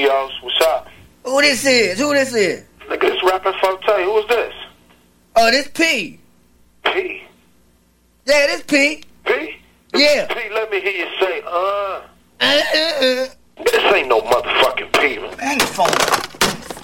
Rios. What's up? Who this is? Nigga, this Rappin' Forte. Who is this? Oh, this P. P? Yeah, this P. P? Yeah. P, let me hear you say, This ain't no motherfucking P, man. Hang the phone.